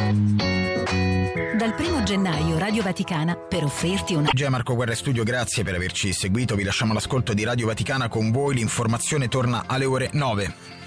Dal 1 gennaio Radio Vaticana, per offrirti una... Marco Guerra Studio, grazie per averci seguito. Vi lasciamo all'ascolto di Radio Vaticana. Con voi l'informazione torna alle ore 9.